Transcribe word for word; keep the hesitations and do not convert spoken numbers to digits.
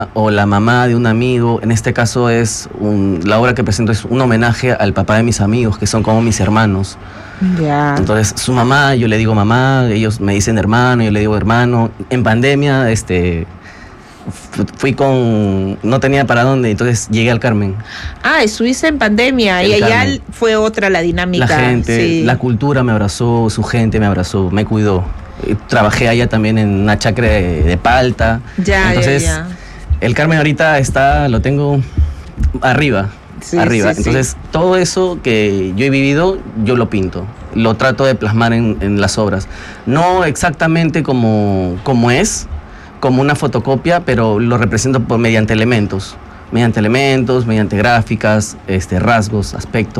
o la mamá de un amigo. En este caso es un, la obra que presento es un homenaje al papá de mis amigos, que son como mis hermanos. Ya. Entonces su mamá, yo le digo mamá, ellos me dicen hermano, yo le digo hermano. En pandemia, este, fui con, no tenía para dónde, entonces llegué al Carmen. Ah, estuviste en pandemia El y allá Carmen. fue otra la dinámica. La gente, sí. la cultura me abrazó, su gente me abrazó, me cuidó. Eh, Trabajé allá también en una chacra de, de palta. Ya, Entonces, ya, ya. el Carmen ahorita está, lo tengo arriba, Sí, arriba. sí, Entonces, sí. todo eso que yo he vivido, yo lo pinto. Lo trato de plasmar en, en las obras. No exactamente como, como es, como una fotocopia, pero lo represento por, mediante elementos. Mediante elementos, mediante gráficas, este, rasgos, aspectos.